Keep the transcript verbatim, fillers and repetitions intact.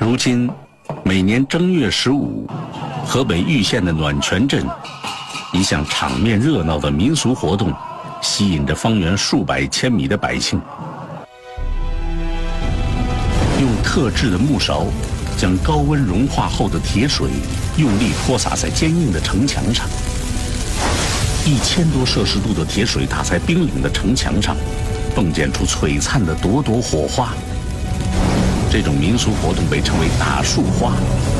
如今，每年正月十五，河北玉县的暖泉镇，一项场面热闹的民俗活动，吸引着方圆数百千米的百姓。用特制的木勺，将高温融化后的铁水用力泼洒在坚硬的城墙上。一千多摄氏度的铁水打在冰冷的城墙上，迸溅出璀璨的朵朵火花。这种民俗活动被称为打树花。